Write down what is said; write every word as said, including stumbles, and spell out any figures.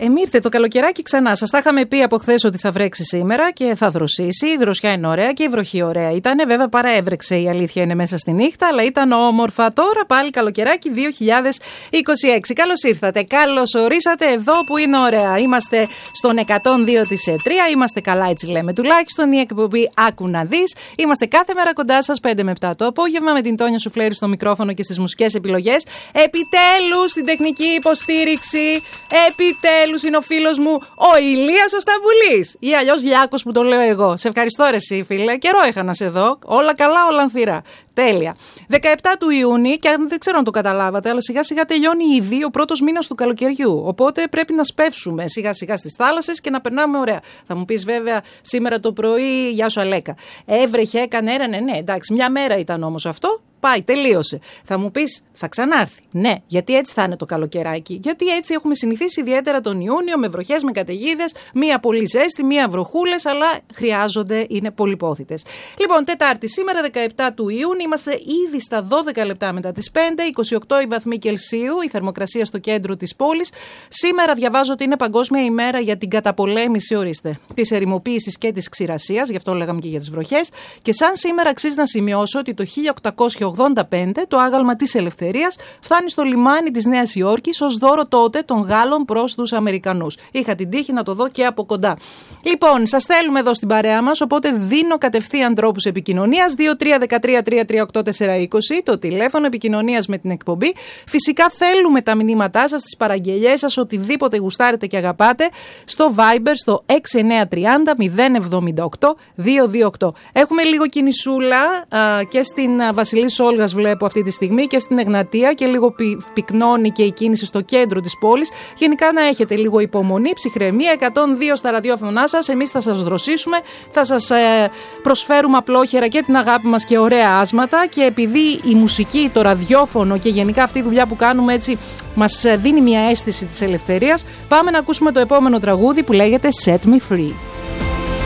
Εμ ήρθε το καλοκαιράκι ξανά. Σας τα είχαμε πει από χθες ότι θα βρέξει σήμερα και θα δροσίσει. Η δροσιά είναι ωραία και η βροχή ωραία ήταν. Βέβαια παραέβρεξε, η αλήθεια είναι, μέσα στη νύχτα, αλλά ήταν όμορφα. Τώρα πάλι καλοκαιράκι δύο χιλιάδες είκοσι έξι. Καλώς ήρθατε, καλώς ορίσατε εδώ που είναι ωραία. Είμαστε στον εκατόν δύο της τρία, είμαστε καλά, έτσι λέμε τουλάχιστον. Η εκπομπή Άκου να δεις. Είμαστε κάθε μέρα κοντά σας πέντε με επτά το απόγευμα με την Τόνια Σουφλέρη στο μικρόφωνο και στις μουσικές επιλογές. Επιτέλους στην τεχνική υποστήριξη. Επιτέλους είναι ο φίλος μου ο Ηλίας ο Σταμπουλής. Ή αλλιώς Λιάκος που το λέω εγώ. Σε ευχαριστώ ρε εσύ φίλε. Καιρό είχα να σε δω. Όλα καλά, όλα ανθυρά. Τέλεια. δεκαεπτά του Ιούνιου, και δεν ξέρω αν το καταλάβατε, αλλά σιγά σιγά τελειώνει ήδη ο πρώτος μήνας του καλοκαιριού. Οπότε πρέπει να σπεύσουμε σιγά σιγά στις θάλασσες και να περνάμε ωραία. Θα μου πεις βέβαια σήμερα το πρωί, γεια σου Αλέκα. Έβρεχε, έκανε έρανε, ναι, εντάξει, μια μέρα ήταν όμως αυτό. Πάει, τελείωσε. Θα μου πεις, θα ξανάρθει. Ναι, γιατί έτσι θα είναι το καλοκαιράκι. Γιατί έτσι έχουμε συνηθίσει ιδιαίτερα τον Ιούνιο με βροχές, με καταιγίδες, μία πολύ ζέστη, μία βροχούλες, αλλά χρειάζονται, είναι πολυπόθητες. Λοιπόν, Τετάρτη, σήμερα δεκαεπτά του Ιούνιου, είμαστε ήδη στα δώδεκα λεπτά μετά τις πέντε, είκοσι οκτώ οι βαθμοί Κελσίου, η θερμοκρασία στο κέντρο της πόλης. Σήμερα διαβάζω ότι είναι Παγκόσμια ημέρα για την καταπολέμηση, ορίστε, της ερημοποίησης και της ξηρασίας, γι' αυτό λέγαμε και για τις βροχές. Και σαν σήμερα αξίζει να σημειώσω ότι το χίλια οκτακόσια ογδόντα πέντε το άγαλμα της ελευθερίας φτάνει στο λιμάνι της Νέας Υόρκης ως δώρο τότε των Γάλλων προς τους Αμερικανούς. Είχα την τύχη να το δω και από κοντά. Λοιπόν, σας θέλουμε εδώ στην παρέα μας, οπότε δίνω κατευθείαν τρόπους επικοινωνίας. δύο τρία ένα τρία τρία τρία οκτώ τέσσερα είκοσι το τηλέφωνο επικοινωνίας με την εκπομπή. Φυσικά θέλουμε τα μηνύματά σας, τις παραγγελιές σας, οτιδήποτε γουστάρετε και αγαπάτε, στο Viber στο έξι εννιά τρία μηδέν μηδέν εβδομήντα οκτώ διακόσια είκοσι οκτώ. Έχουμε λίγο κινησούλα α, και στην Βασιλή Όλγας βλέπω αυτή τη στιγμή και στην Εγνατία και λίγο πυ, πυκνώνει και η κίνηση στο κέντρο της πόλης. Γενικά να έχετε λίγο υπομονή, ψυχραιμία, εκατόν δύο στα ραδιόφωνά σας. Εμείς θα σας δροσίσουμε, θα σας ε, προσφέρουμε απλόχερα και την αγάπη μας και ωραία άσματα. Και επειδή η μουσική, το ραδιόφωνο και γενικά αυτή η δουλειά που κάνουμε έτσι μας δίνει μια αίσθηση της ελευθερίας, πάμε να ακούσουμε το επόμενο τραγούδι που λέγεται Set Me Free.